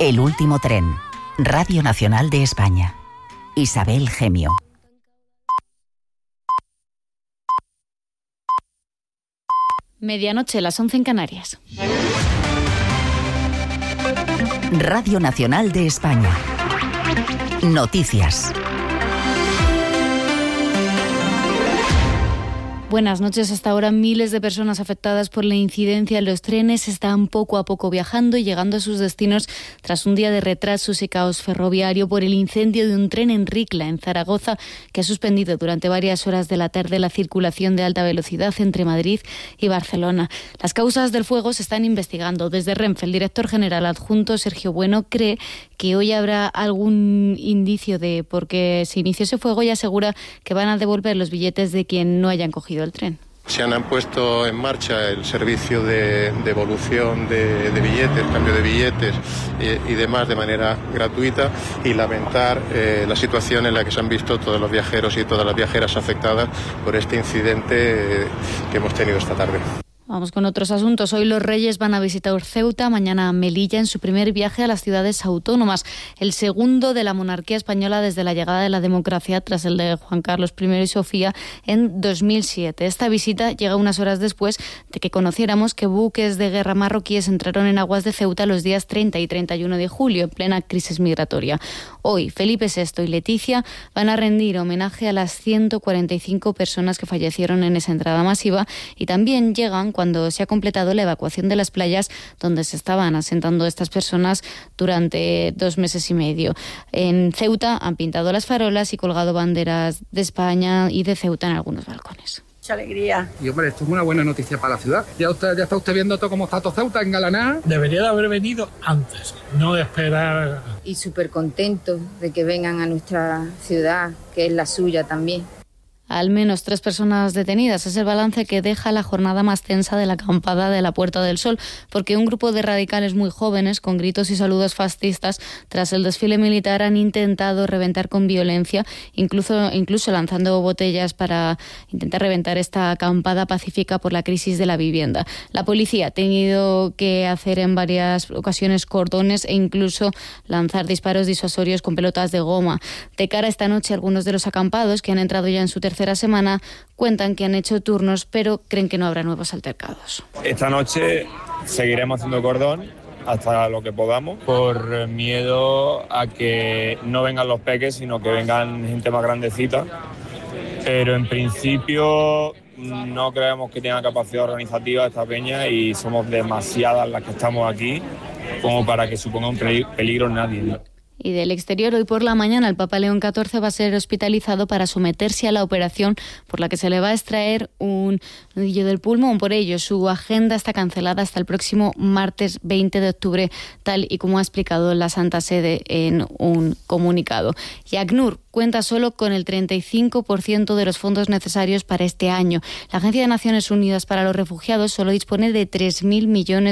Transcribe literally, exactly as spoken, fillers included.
El último tren. Radio Nacional de España. Isabel Gemio. Medianoche, las once en Canarias. Radio Nacional de España. Noticias. Buenas noches. Hasta ahora miles de personas afectadas por la incidencia en los trenes están poco a poco viajando y llegando a sus destinos tras un día de retrasos y caos ferroviario por el incendio de un tren en Ricla, en Zaragoza, que ha suspendido durante varias horas de la tarde la circulación de alta velocidad entre Madrid y Barcelona. Las causas del fuego se están investigando. Desde Renfe, el director general adjunto, Sergio Bueno, cree que hoy habrá algún indicio de por qué se inició ese fuego y asegura que van a devolver los billetes de quien no hayan cogido el tren. Se han puesto en marcha el servicio de devolución de, de billetes, cambio de billetes eh, y demás de manera gratuita, y lamentar eh, la situación en la que se han visto todos los viajeros y todas las viajeras afectadas por este incidente eh, que hemos tenido esta tarde. Vamos con otros asuntos. Hoy los Reyes van a visitar Ceuta, mañana Melilla, en su primer viaje a las ciudades autónomas, el segundo de la monarquía española desde la llegada de la democracia tras el de Juan Carlos primero y Sofía en dos mil siete. Esta visita llega unas horas después de que conociéramos que buques de guerra marroquíes entraron en aguas de Ceuta los días treinta y treinta y uno de julio, en plena crisis migratoria. Hoy, Felipe sexto y Leticia van a rendir homenaje a las ciento cuarenta y cinco personas que fallecieron en esa entrada masiva, y también llegan cuando se ha completado la evacuación de las playas donde se estaban asentando estas personas durante dos meses y medio. En Ceuta han pintado las farolas y colgado banderas de España y de Ceuta en algunos balcones. Mucha alegría. Y hombre, esto es una buena noticia para la ciudad. Ya usted ya está usted viendo todo cómo está todo Ceuta engalanada. Debería de haber venido antes, no de esperar. Y súper contentos de que vengan a nuestra ciudad, que es la suya también. Al menos tres personas detenidas. Es el balance que deja la jornada más tensa de la acampada de la Puerta del Sol, porque un grupo de radicales muy jóvenes, con gritos y saludos fascistas, tras el desfile militar han intentado reventar con violencia, incluso, incluso lanzando botellas para intentar reventar esta acampada pacífica por la crisis de la vivienda. La policía ha tenido que hacer en varias ocasiones cordones e incluso lanzar disparos disuasorios con pelotas de goma. De cara a esta noche, algunos de los acampados, que han entrado ya en su tercera semana, cuentan que han hecho turnos, pero creen que no habrá nuevos altercados. Esta noche seguiremos haciendo cordón hasta lo que podamos, por miedo a que no vengan los peques, sino que vengan gente más grandecita. Pero en principio no creemos que tenga capacidad organizativa esta peña, y somos demasiadas las que estamos aquí como para que suponga un peligro en nadie, ¿no? Y del exterior, hoy por la mañana el Papa León catorce va a ser hospitalizado para someterse a la operación por la que se le va a extraer un nudillo del pulmón. Por ello, su agenda está cancelada hasta el próximo martes veinte de octubre, tal y como ha explicado la Santa Sede en un comunicado. Y ACNUR cuenta solo con el treinta y cinco por ciento de los fondos necesarios para este año. La Agencia de Naciones Unidas para los Refugiados solo dispone de tres mil millones